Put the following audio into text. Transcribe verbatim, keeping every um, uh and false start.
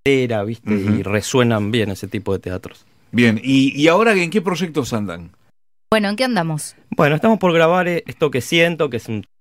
era, ¿viste? Uh-huh. Y resuenan bien ese tipo de teatros. Bien, ¿y, y ahora en qué proyectos andan? Bueno, ¿en qué andamos? Bueno, estamos por grabar Esto que siento, que es un